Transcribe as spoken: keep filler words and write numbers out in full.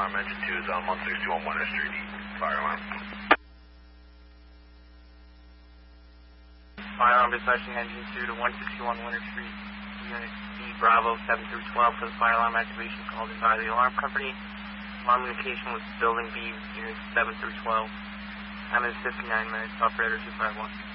alarm, engine two is on one sixty-one Winter Street, fire alarm. Fire alarm dispatching engine two to one sixty-one Winter Street, unit B Bravo seven through twelve for the fire alarm activation called in by the alarm company. Alarm indication was building B, units seven through twelve. Time is fifty-nine minutes, operator two five one.